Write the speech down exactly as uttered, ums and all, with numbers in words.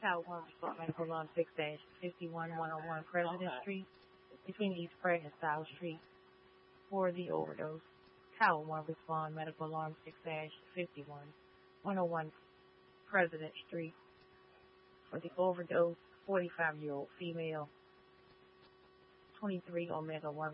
Cal one respond medical alarm six dash fifty-one one oh one President Street between East Pratt and South Street for the overdose. Cal one respond medical alarm six dash fifty-one one oh one President Street for the overdose. forty-five-year-old female, twenty-three Omega one